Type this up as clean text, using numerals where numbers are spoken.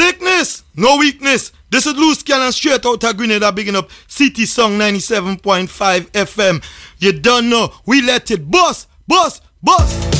Slickness, no weakness. This is Loose Cannon straight out of Grenada, bigging up City Song 97.5 FM. You don't know, we let it bust, bust, bust.